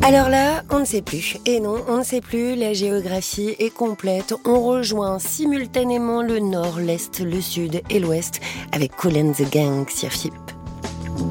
Alors là, on ne sait plus. Et non, on ne sait plus, la géographie est complète. On rejoint simultanément le nord, l'est, le sud et l'ouest avec Kool and the Gang sur FIP.